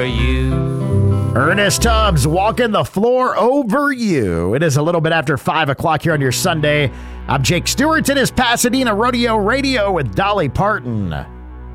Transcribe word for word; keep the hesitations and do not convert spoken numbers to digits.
You. Ernest Tubbs walking the floor over you. It is a little bit after five o'clock here on your Sunday. I'm Jake Stewart. It is Pasadena Rodeo Radio with Dolly Parton.